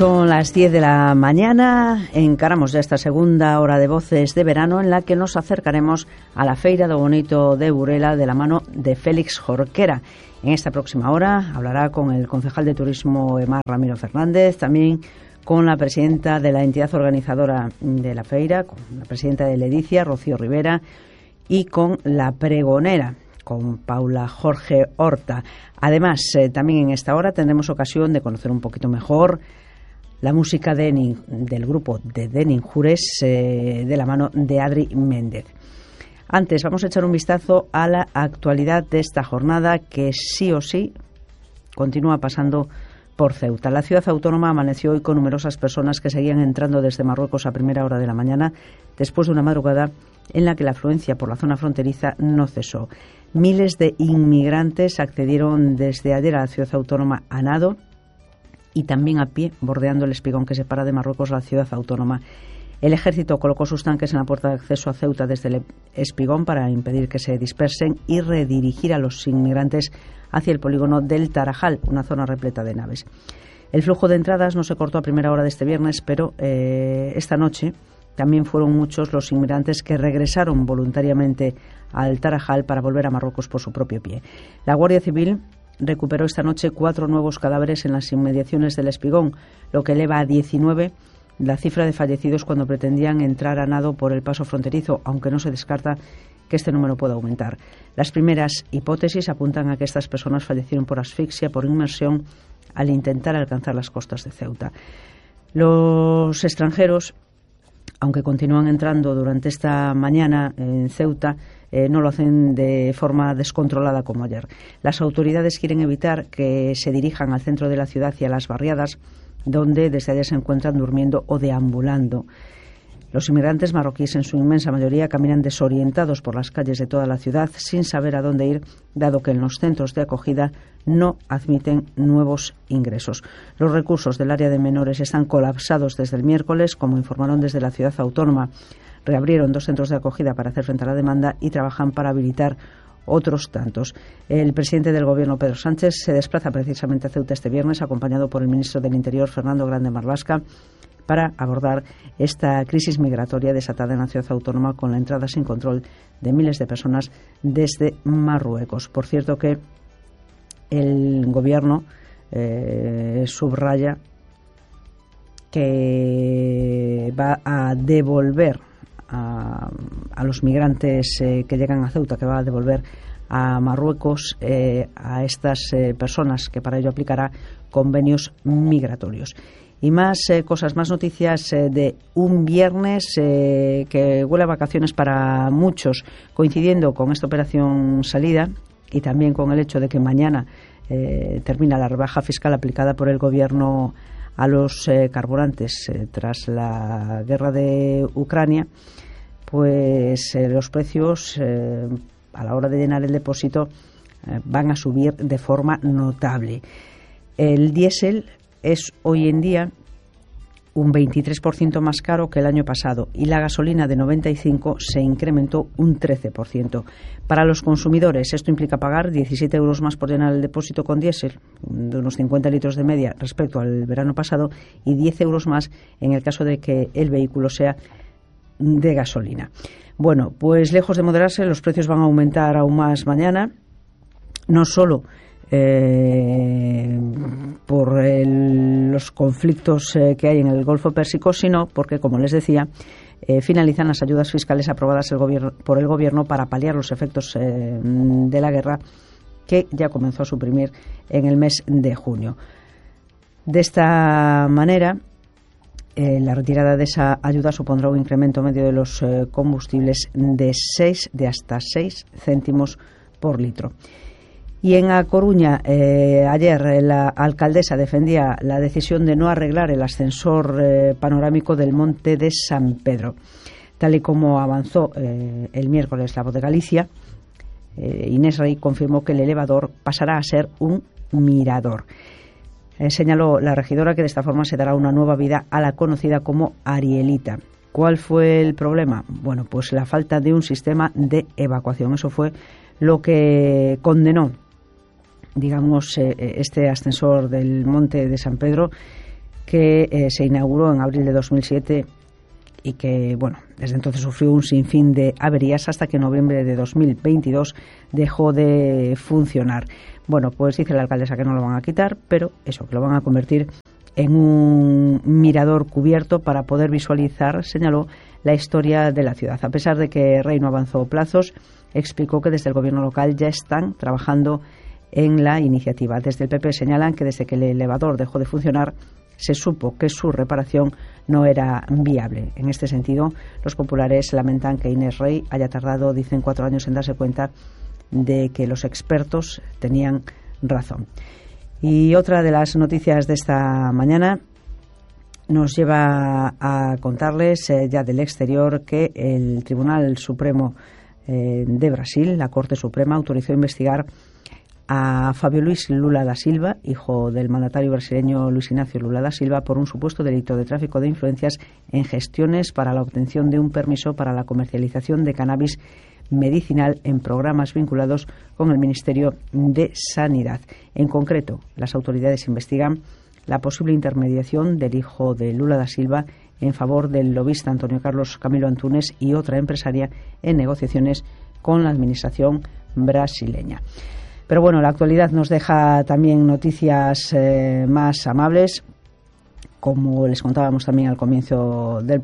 Son las 10 de la mañana, encaramos ya esta segunda hora de Voces de Verano en la que nos acercaremos a la Feira do Bonito de Burela de la mano de Félix Jorquera. En esta próxima hora hablará con el concejal de Turismo Emar Ramiro Fernández, también con la presidenta de la entidad organizadora de la feira, con la presidenta de Ledicia, Rocío Rivera, y con la pregonera, con Paula Jorge Horta. Además, también en esta hora tendremos ocasión de conocer un poquito mejor la música del grupo de Denin Jures, de la mano de Adri Méndez. Antes, vamos a echar un vistazo a la actualidad de esta jornada que sí o sí continúa pasando por Ceuta. La ciudad autónoma amaneció hoy con numerosas personas que seguían entrando desde Marruecos a primera hora de la mañana, después de una madrugada en la que la afluencia por la zona fronteriza no cesó. Miles de inmigrantes accedieron desde ayer a la ciudad autónoma a nado y también a pie, bordeando el espigón que separa de Marruecos la ciudad autónoma. El ejército colocó sus tanques en la puerta de acceso a Ceuta desde el espigón para impedir que se dispersen y redirigir a los inmigrantes hacia el polígono del Tarajal, una zona repleta de naves. El flujo de entradas no se cortó a primera hora de este viernes, pero esta noche también fueron muchos los inmigrantes que regresaron voluntariamente al Tarajal para volver a Marruecos por su propio pie. La Guardia Civil recuperó esta noche 4 nuevos cadáveres en las inmediaciones del espigón, lo que eleva a 19 la cifra de fallecidos cuando pretendían entrar a nado por el paso fronterizo, aunque no se descarta que este número pueda aumentar. Las primeras hipótesis apuntan a que estas personas fallecieron por asfixia, por inmersión, al intentar alcanzar las costas de Ceuta. Los extranjeros, aunque continúan entrando durante esta mañana en Ceuta, no lo hacen de forma descontrolada como ayer. Las autoridades quieren evitar que se dirijan al centro de la ciudad y a las barriadas, donde desde ayer se encuentran durmiendo o deambulando. Los inmigrantes marroquíes, en su inmensa mayoría, caminan desorientados por las calles de toda la ciudad sin saber a dónde ir, dado que en los centros de acogida no admiten nuevos ingresos. Los recursos del área de menores están colapsados desde el miércoles, como informaron desde la ciudad autónoma. Reabrieron 2 centros de acogida para hacer frente a la demanda y trabajan para habilitar otros tantos. El presidente del Gobierno, Pedro Sánchez, se desplaza precisamente a Ceuta este viernes, acompañado por el ministro del Interior, Fernando Grande Marlaska, para abordar esta crisis migratoria desatada en la ciudad autónoma con la entrada sin control de miles de personas desde Marruecos. Por cierto que el Gobierno subraya que va a devolver a los migrantes que llegan a Ceuta, que va a devolver a Marruecos a estas personas, que para ello aplicará convenios migratorios. Y más cosas, más noticias de un viernes que huele a vacaciones para muchos, coincidiendo con esta operación salida y también con el hecho de que mañana termina la rebaja fiscal aplicada por el Gobierno a los carburantes tras la guerra de Ucrania. Pues los precios a la hora de llenar el depósito van a subir de forma notable. El diésel es hoy en día un 23% más caro que el año pasado y la gasolina de 95 se incrementó un 13%. Para los consumidores esto implica pagar 17 euros más por llenar el depósito con diésel, de unos 50 litros de media respecto al verano pasado, y 10 euros más en el caso de que el vehículo sea de gasolina. Bueno, pues lejos de moderarse, los precios van a aumentar aún más mañana, no solo por los conflictos que hay en el Golfo Pérsico, sino porque, como les decía, finalizan las ayudas fiscales aprobadas por el Gobierno para paliar los efectos de la guerra, que ya comenzó a suprimir en el mes de junio. De esta manera, la retirada de esa ayuda supondrá un incremento medio de los combustibles de hasta 6 céntimos por litro. Y en A Coruña, ayer la alcaldesa defendía la decisión de no arreglar el ascensor panorámico del Monte de San Pedro. Tal y como avanzó el miércoles La Voz de Galicia, Inés Rey confirmó que el elevador pasará a ser un mirador. Señaló la regidora que de esta forma se dará una nueva vida a la conocida como Arielita. ¿Cuál fue el problema? Bueno, pues la falta de un sistema de evacuación. Eso fue lo que condenó, digamos, este ascensor del Monte de San Pedro, que se inauguró en abril de 2007 y que, bueno, desde entonces sufrió un sinfín de averías hasta que en noviembre de 2022 dejó de funcionar. Bueno, pues dice la alcaldesa que no lo van a quitar, pero eso, que lo van a convertir en un mirador cubierto para poder visualizar, señaló, la historia de la ciudad. A pesar de que Rey no avanzó plazos, explicó que desde el gobierno local ya están trabajando en la iniciativa. Desde el PP señalan que desde que el elevador dejó de funcionar se supo que su reparación no era viable. En este sentido, los populares lamentan que Inés Rey haya tardado, dicen, 4 años en darse cuenta de que los expertos tenían razón. Y otra de las noticias de esta mañana nos lleva a contarles ya del exterior que el Tribunal Supremo de Brasil, la Corte Suprema, autorizó investigar a Fabio Luis Lula da Silva, hijo del mandatario brasileño Luis Ignacio Lula da Silva, por un supuesto delito de tráfico de influencias en gestiones para la obtención de un permiso para la comercialización de cannabis medicinal en programas vinculados con el Ministerio de Sanidad. En concreto, las autoridades investigan la posible intermediación del hijo de Lula da Silva en favor del lobista Antonio Carlos Camilo Antunes y otra empresaria en negociaciones con la administración brasileña. Pero bueno, la actualidad nos deja también noticias más amables, como les contábamos también al comienzo del